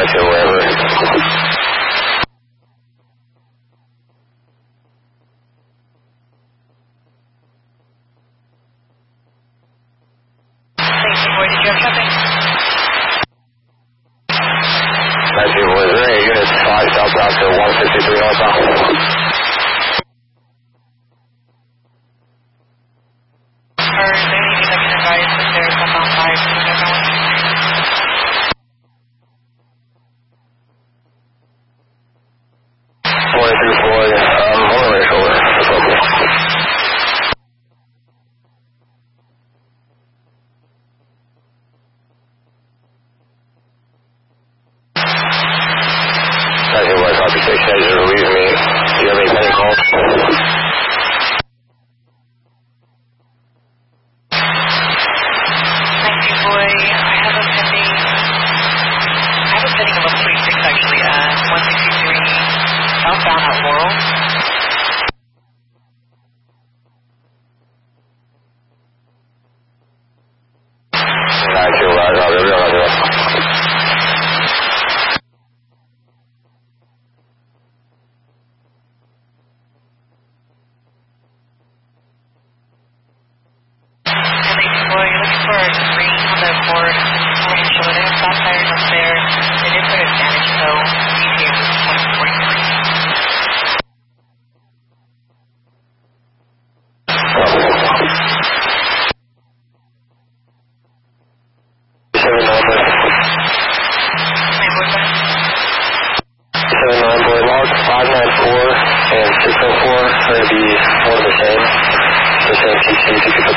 Gotcha, wherever. Boy, did you have traffic? Gotcha, boy. Is there any units 5 southbound to 153 northbound? Or is there anything that can advise if there's southbound 5 to northbound 1? 134, one way shoulder. That's okay. Gotcha, boy. Copy 6 as you relieve me. Do you have any pending calls? Boy, I have a pending of a 36 actually, 163 southbound at Laurel. Gotcha, roger. Boy, you're looking for a green on the board. Orange shoulder. They have flat tires up there. They did put a damage, so EPA was 143. My boyfriend. 79 boy log 594 and 604 are going to be one of the same. The same TC if you could put